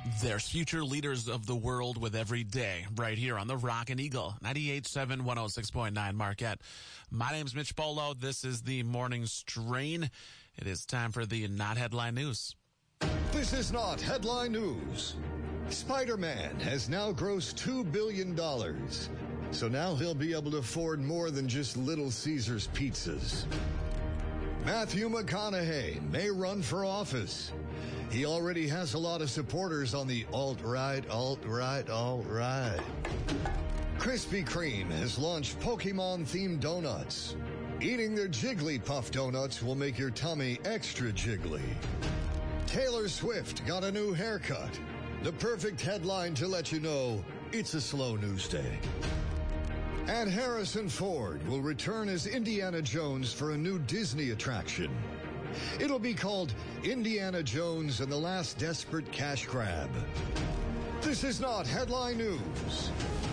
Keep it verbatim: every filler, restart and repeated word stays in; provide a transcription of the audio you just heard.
There's future leaders of the world with every day right here on the Rockin' Eagle, ninety-eight point seven, one oh six point nine Marquette. My name's Mitch Bolo. This is the Morning Strain. It is time for the Not Headline News. This is not headline news. Spider-Man has now grossed two billion dollars. So now he'll be able to afford more than just Little Caesars pizzas. Matthew McConaughey may run for office. He already has a lot of supporters on the alt-right, alt-right, alt-right. Krispy Kreme has launched Pokemon-themed donuts. Eating their Jigglypuff donuts will make your tummy extra jiggly. Taylor Swift got a new haircut. The perfect headline to let you know it's a slow news day. And Harrison Ford will return as Indiana Jones for a new Disney attraction. It'll be called Indiana Jones and the Last Desperate Cash Grab. This is not headline news.